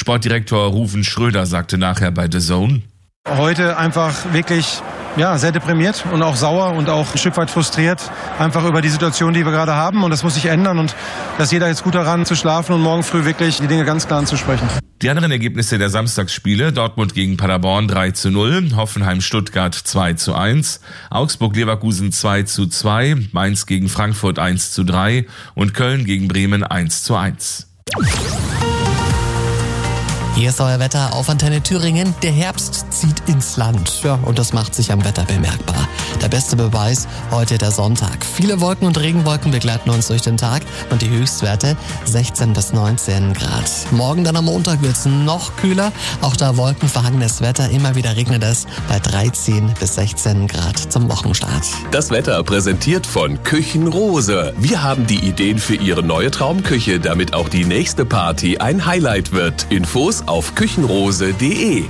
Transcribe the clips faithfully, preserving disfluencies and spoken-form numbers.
Sportdirektor Ruven Schröder sagte nachher bei The Zone: Heute einfach wirklich ja, sehr deprimiert und auch sauer und auch ein Stück weit frustriert, einfach über die Situation, die wir gerade haben. Und das muss sich ändern und dass jeder jetzt gut daran zu schlafen und morgen früh wirklich die Dinge ganz klar anzusprechen. Die anderen Ergebnisse der Samstagsspiele: Dortmund gegen Paderborn drei zu null, Hoffenheim-Stuttgart zwei zu eins, Augsburg-Leverkusen zwei zu zwei, Mainz gegen Frankfurt eins zu drei und Köln gegen Bremen eins zu eins. Hier ist euer Wetter auf Antenne Thüringen. Der Herbst zieht ins Land. Ja, und das macht sich am Wetter bemerkbar. Der beste Beweis, heute der Sonntag. Viele Wolken und Regenwolken begleiten uns durch den Tag und die Höchstwerte sechzehn bis neunzehn Grad. Morgen dann am Montag wird's noch kühler. Auch da wolkenverhangenes Wetter. Immer wieder regnet es bei dreizehn bis sechzehn Grad zum Wochenstart. Das Wetter präsentiert von Küchenrose. Wir haben die Ideen für Ihre neue Traumküche, damit auch die nächste Party ein Highlight wird. Infos auf küchenrose punkt de.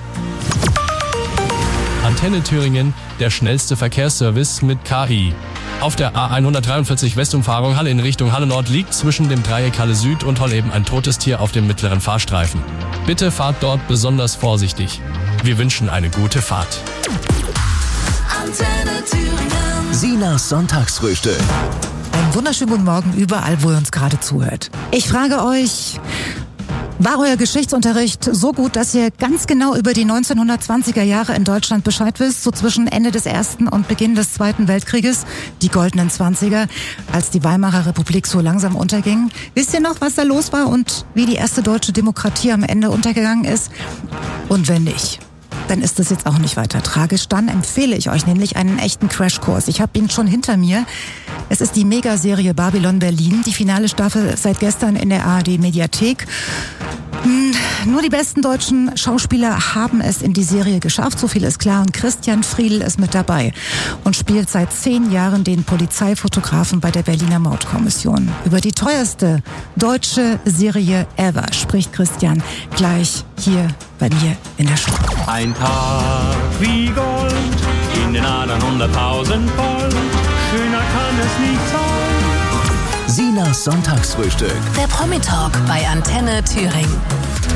Antenne Thüringen, der schnellste Verkehrsservice mit K I. Auf der A hundertdreiundvierzig Westumfahrung Halle in Richtung Halle Nord liegt zwischen dem Dreieck Halle Süd und Holleben ein totes Tier auf dem mittleren Fahrstreifen. Bitte fahrt dort besonders vorsichtig. Wir wünschen eine gute Fahrt. Antenne Thüringen. Sinas Sonntagsfrühstück. Einen wunderschönen guten Morgen überall, wo ihr uns gerade zuhört. Ich frage euch, war euer Geschichtsunterricht so gut, dass ihr ganz genau über die neunzehnhundertzwanziger Jahre in Deutschland Bescheid wisst, so zwischen Ende des Ersten und Beginn des Zweiten Weltkrieges, die goldenen Zwanziger, als die Weimarer Republik so langsam unterging? Wisst ihr noch, was da los war und wie die erste deutsche Demokratie am Ende untergegangen ist? Und wenn nicht, dann ist das jetzt auch nicht weiter tragisch. Dann empfehle ich euch nämlich einen echten Crashkurs. Ich habe ihn schon hinter mir. Es ist die Megaserie Babylon Berlin. Die finale Staffel seit gestern in der A R D-Mediathek. Hm, nur die besten deutschen Schauspieler haben es in die Serie geschafft. So viel ist klar. Und Christian Friedl ist mit dabei und spielt seit zehn Jahren den Polizeifotografen bei der Berliner Mordkommission. Über die teuerste deutsche Serie ever spricht Christian gleich hier bei mir in der Show. Ein Tag wie Gold, in den Adern hunderttausend Volt. Schöner kann es nicht sein. Sinas Sonntagsfrühstück. Der Promi-Talk bei Antenne Thüringen.